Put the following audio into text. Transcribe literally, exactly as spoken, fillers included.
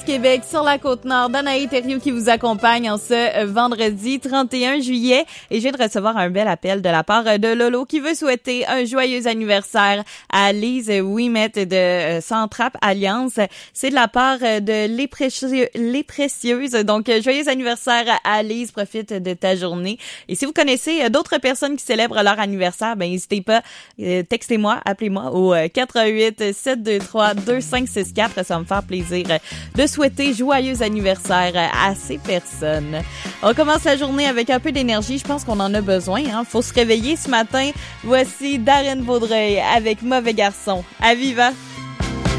Québec, sur la Côte-Nord. Danaï Thériault qui vous accompagne en ce vendredi trente et un juillet. Et je viens de recevoir un bel appel de la part de Lolo qui veut souhaiter un joyeux anniversaire à Lise Ouimet de Centrap Alliance. C'est de la part de Les, Précieux, Les Précieuses. Donc, joyeux anniversaire à Lise. Profite de ta journée. Et si vous connaissez d'autres personnes qui célèbrent leur anniversaire, ben n'hésitez pas, euh, textez-moi, appelez-moi au quatre un huit, sept deux trois, deux cinq six quatre. Ça va me faire plaisir de souhaiter joyeux anniversaire à ces personnes. On commence la journée avec un peu d'énergie. Je pense qu'on en a besoin. Hein. Faut se réveiller ce matin. Voici Darren Vaudreuil avec Mauvais Garçon. À Viva!